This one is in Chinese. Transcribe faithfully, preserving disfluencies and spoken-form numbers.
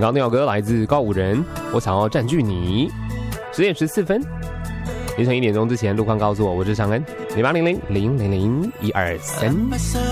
刚刚那首歌来自告五人，我想要占据你。十点十四分，凌晨一点钟之前，路况告诉我，我是尚恩，零八零零零零零一二三。